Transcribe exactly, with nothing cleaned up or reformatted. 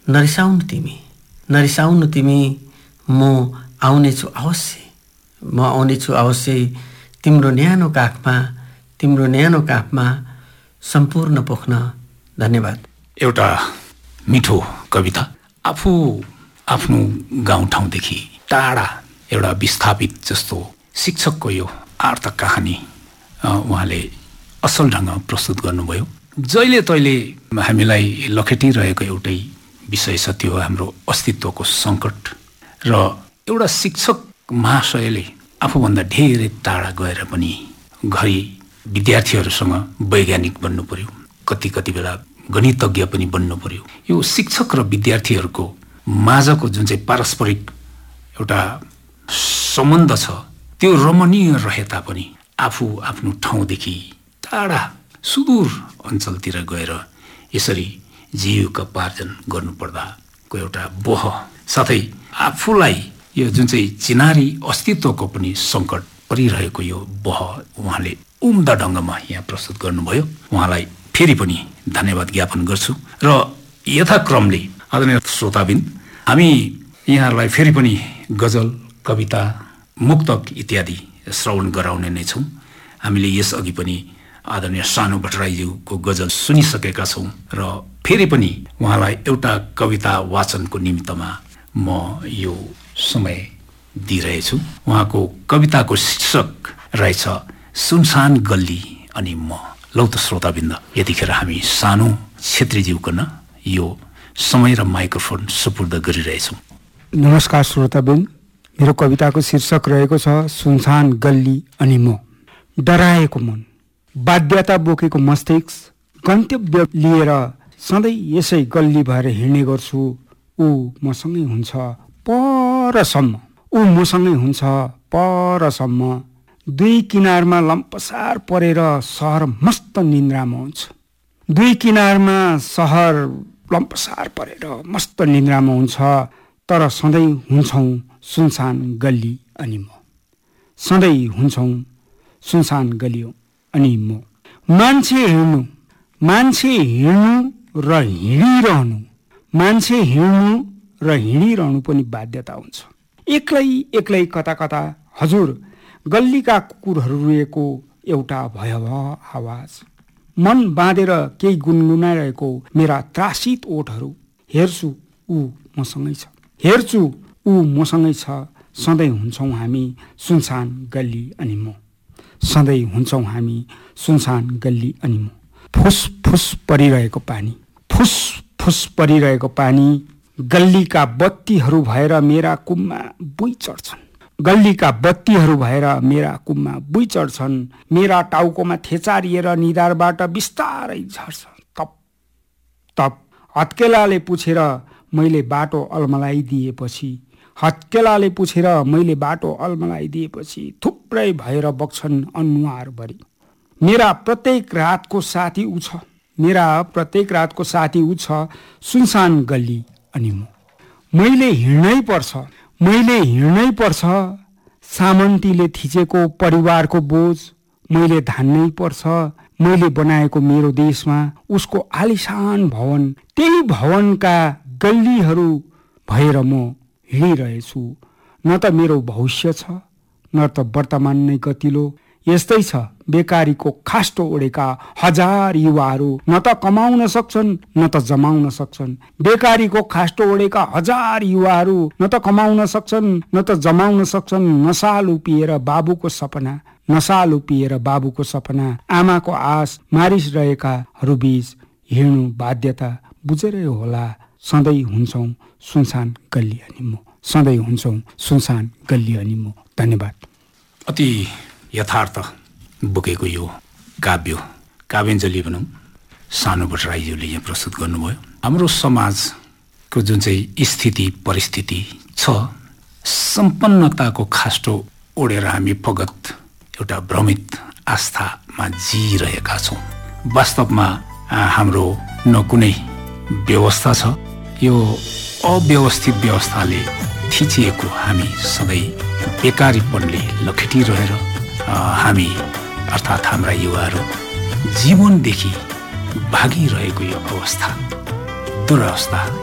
नरिसाउनु तिमी, नरिसाउनु तिमी, म आउनेछु अवश्य, म आउनेछु अवश्य तिम्रो न्यानो काखमा, तिम्रो न्यानो काखमा सम्पूर्ण पोख्न। धन्यवाद। एउटा मिठो कविता, आफू आफ्नो गाउँठाउँदेखि टाढा एउटा विस्थापित जस्तो शिक्षकको यो आर्त कहानी उहाँले असल ढङ्गमा प्रस्तुत गर्नुभयो। जहिले तहिले हामीलाई लखेटिरहेको एउटै विषय छ, त्यो हाम्रो अस्तित्वको सङ्कट। र एउटा शिक्षक महाशयले आफूभन्दा धेरै टाढा गएर पनि घरि विद्यार्थीहरूसँग वैज्ञानिक बन्नु पर्यो, कति कति बेला गणितज्ञ पनि बन्नु पर्यो। यो शिक्षक र विद्यार्थीहरूको माझको जुन चाहिँ पारस्परिक एउटा सम्बन्ध छ त्यो रमणीय रहे तापनि आफू आफ्नो ठाउँदेखि टाढा सुदूर अञ्चलतिर गएर यसरी जीविकोपार्जन गर्नुपर्दाको एउटा बोह, साथै आफूलाई यो जुन चाहिँ चिनारी अस्तित्वको पनि सङ्कट परिरहेको यो बोह उहाँले उम्दा ढङ्गमा यहाँ प्रस्तुत गर्नुभयो। उहाँलाई फेरि पनि धन्यवाद ज्ञापन गर्छु। र यथाक्रमले आदरणीय श्रोताबिन, हामी यहाँहरूलाई फेरि पनि गजल, कविता, मुक्तक इत्यादि श्रवण गराउने नै छौँ। हामीले यसअघि पनि आदरणीय सानु भट्टराईज्यूको गजल सुनिसकेका छौँ र फेरि पनि उहाँलाई एउटा कविता वाचनको निमित्तमा म यो समय दिइरहेछु। उहाँको कविताको शीर्षक रहेछ सुनसान गल्ली अनि म। लौ त श्रोताबिन्द, यतिखेर हामी सानु छेत्रीज्यूको न यो समय र माइक्रोफोन सुपुर्द गरिरहेछौँ। नमस्कार श्रोताबिन, मेरो कविताको शीर्षक रहेको छ सुनसान गल्ली अनि म। डराएको मन, बाध्यता बोकेको मस्तिष्क, गन्तव्य लिएर सधैँ यसै गल्ली भएर हिँड्ने गर्छु। ऊ मसँगै हुन्छ परसम्म, ऊ मसँगै हुन्छ परसम्म। दुई किनारमा लम्पसार परेर सहर मस्त निन्द्रामा हुन्छ। दुई किनारमा सहर लम्पसार परेर मस्त निन्द्रामा हुन्छ। तर सधैँ हुन्छौँ सुनसान गल्ली अनि म, सधैँ हुन्छौँ सुनसान गल्ली अनि म। मान्छे हिँड्नु, मान्छे हिँड्नु र हिँडिरहनु, मान्छे हिँड्नु र हिँडिरहनु पनि बाध्यता हुन्छ। एक्लै एक्लै कता कता हजुर गल्लीका कुकुरहरू रोएको एउटा भयावह आवाज। मन बाँधेर केही गुनगुनाइरहेको मेरा त्रासित ओठहरू। हेर्छु ऊ मसँगै छ, हेर्छु ऊ मसँगै छ। सधैँ हुन्छौँ हामी सुनसान गल्ली अनि म, सधैँ हुन्छौँ हामी सुनसान गल्ली अनि म। फुस फुस परिरहेको पानी, फुस फुस परिरहेको पानी। गल्लीका बत्तीहरू भएर मेरा कुममा बुई चढ्छन्, गल्लीका बत्तीहरू भएर मेरा कुममा बुई चढ्छन्। मेरा टाउकोमा थेचारिएर निधारबाट बिस्तारै झर्छ तप तप। हत्केलाले पुछेर मैले बाटो अल्मलाइदिएपछि, हत्केलाले पुछेर मैले बाटो अल्मलाइदिएपछि थुप्रै भएर बग्छन् अनुहारभरि। मेरा प्रत्येक रातको साथी ऊ छ, मेरा प्रत्येक रातको साथी ऊ छ सुनसान गल्ली अनि म। मैले हिँड्नै पर्छ, मैले हिँड्नै पर्छ। सामन्तीले थिचेको परिवारको बोझ मैले धान्नै पर्छ। मैले बनाएको मेरो देशमा उसको आलिशान भवन, त्यही भवनका गल्लीहरू भएर म हिँडिरहेछु। न त मेरो भविष्य छ, न त वर्तमान नै गतिलो। यस्तै छ बेकारीको खास्टो ओढेका हजार युवाहरू, न त कमाउन सक्छन् न त जमाउन सक्छन्। बेकारीको खास्टो ओढेका हजार युवाहरू, न त कमाउन सक्छन् न त जमाउन सक्छन्। नसालु पिएर बाबुको सपना, नसालु पिएर बाबुको सपना। आमाको आस मारिरहेकाहरू बीच हिँड्नु बाध्यता बुझेरै होला। सधैँ हुन्छौँ सुनसान गल्ली अनि म, सधैँ हुन्छौँ सुनसान गल्ली अनि म। धन्यवाद। अति यथार्थ बोकेको यो काव्य, काव्याञ्जली भनौँ, सानु भट्टराईज्यूले यहाँ प्रस्तुत गर्नुभयो। हाम्रो समाजको जुन चाहिँ स्थिति परिस्थिति छ, सम्पन्नताको खास्टो ओढेर हामी फगत एउटा भ्रमित आस्थामा जिइरहेका छौँ। वास्तवमा हाम्रो न कुनै व्यवस्था छ। यो अव्यवस्थित व्यवस्थाले थिचिएको हामी सधैँ बेकारीपनले लखेटिरहेर हामी अर्थात् हाम्रा युवाहरू जीवनदेखि भागिरहेको यो अवस्था, दुरवस्था